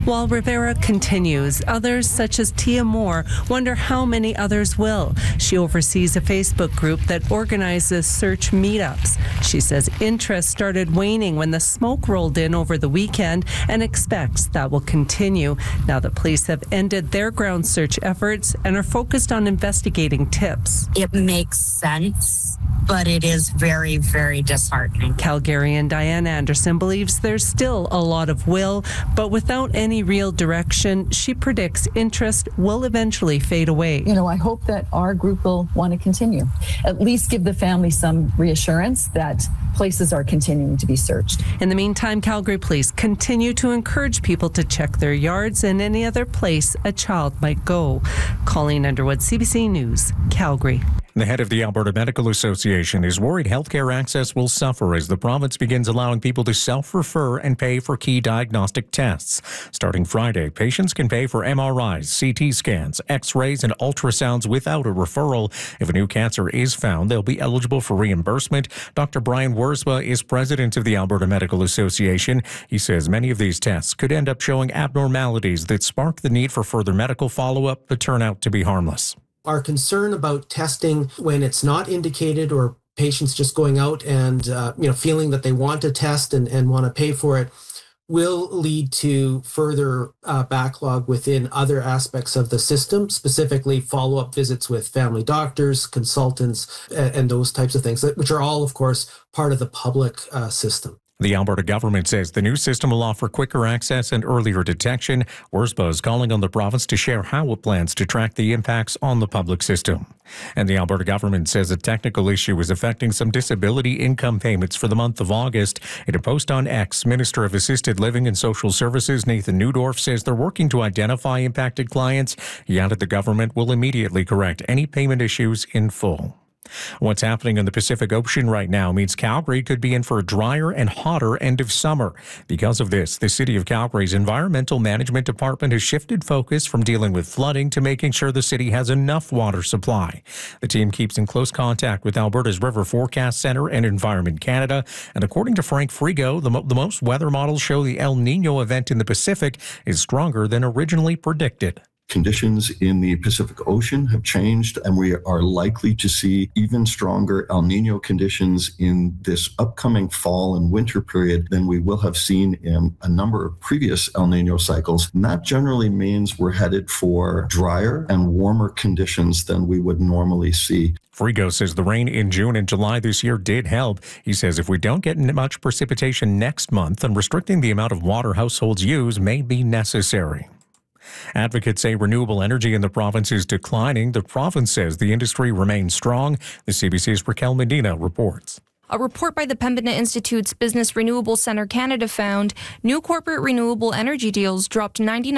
While Rivera continues, others, such as Tia Moore, wonder how many others will. She oversees a Facebook group that organizes search meetups. She says interest started waning when the smoke rolled in over the weekend and expects that will continue now that police have ended their ground search efforts and are focused on investigating tips. It makes sense, but it is very, very disheartening. Calgarian Diane Anderson believes there's still a lot of will, but without any real direction, she predicts interest will eventually fade away. I hope that our group will want to continue. At least give the family some reassurance that places are continuing to be searched. In the meantime, Calgary police continue to encourage people to check their yards and any other place a child might go. Colleen Underwood, CBC News, Calgary. The head of the Alberta Medical Association is worried healthcare access will suffer as the province begins allowing people to self-refer and pay for key diagnostic tests. Starting Friday, patients can pay for MRIs, CT scans, X-rays, and ultrasounds without a referral. If a new cancer is found, they'll be eligible for reimbursement. Dr. Brian Wurzba is president of the Alberta Medical Association. He says many of these tests could end up showing abnormalities that spark the need for further medical follow-up but turn out to be harmless. Our concern about testing when it's not indicated or patients just going out and feeling that they want to test and want to pay for it will lead to further backlog within other aspects of the system, specifically follow-up visits with family doctors, consultants, and those types of things, which are all, of course, part of the public system. The Alberta government says the new system will offer quicker access and earlier detection. Wurzba is calling on the province to share how it plans to track the impacts on the public system. And the Alberta government says a technical issue is affecting some disability income payments for the month of August. In a post on X, Minister of Assisted Living and Social Services Nathan Neudorf says they're working to identify impacted clients. He added the government will immediately correct any payment issues in full. What's happening in the Pacific Ocean right now means Calgary could be in for a drier and hotter end of summer. Because of this, the City of Calgary's Environmental Management Department has shifted focus from dealing with flooding to making sure the city has enough water supply. The team keeps in close contact with Alberta's River Forecast Centre and Environment Canada. And according to Frank Frigo, the most weather models show the El Nino event in the Pacific is stronger than originally predicted. Conditions in the Pacific Ocean have changed, and we are likely to see even stronger El Nino conditions in this upcoming fall and winter period than we will have seen in a number of previous El Nino cycles. And that generally means we're headed for drier and warmer conditions than we would normally see. Frigo says the rain in June and July this year did help. He says if we don't get much precipitation next month, then restricting the amount of water households use may be necessary. Advocates say renewable energy in the province is declining. The province says the industry remains strong. The CBC's Raquel Medina reports. A report by the Pembina Institute's Business Renewable Centre Canada found new corporate renewable energy deals dropped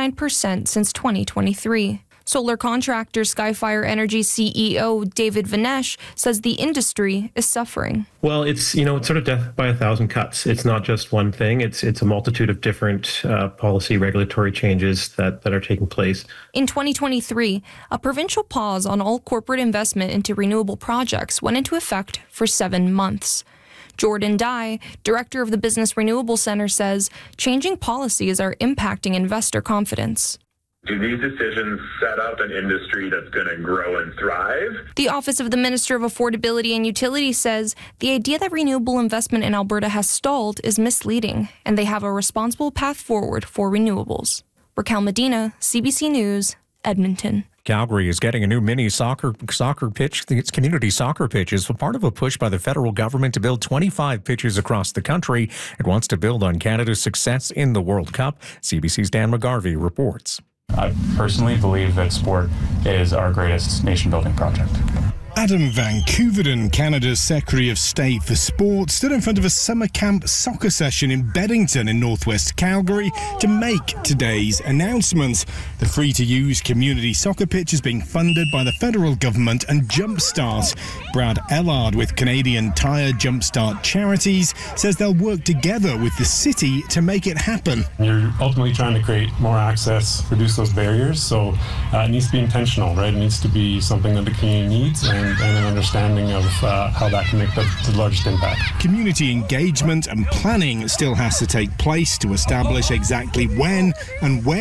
99% since 2023. Solar contractor Skyfire Energy CEO David Vinesh says the industry is suffering. Well, it's sort of death by a thousand cuts. It's not just one thing. It's a multitude of different policy regulatory changes that are taking place. In 2023, a provincial pause on all corporate investment into renewable projects went into effect for 7 months. Jordan Dye, director of the Business Renewable Centre, says changing policies are impacting investor confidence. Do these decisions set up an industry that's going to grow and thrive? The Office of the Minister of Affordability and Utilities says the idea that renewable investment in Alberta has stalled is misleading, and they have a responsible path forward for renewables. Raquel Medina, CBC News, Edmonton. Calgary is getting a new mini soccer pitch. Its community soccer pitch is part of a push by the federal government to build 25 pitches across the country. It wants to build on Canada's success in the World Cup. CBC's Dan McGarvey reports. I personally believe that sport is our greatest nation-building project. Adam Van Koeveren, Canada's Secretary of State for Sport, stood in front of a summer camp soccer session in Beddington in northwest Calgary to make today's announcement. The free-to-use community soccer pitch is being funded by the federal government and Jumpstart. Brad Ellard with Canadian Tire Jumpstart Charities says they'll work together with the city to make it happen. You're ultimately trying to create more access, reduce those barriers, so it needs to be intentional, right? It needs to be something that the community needs and an understanding of how that can make the largest impact. Community engagement and planning still has to take place to establish exactly when and where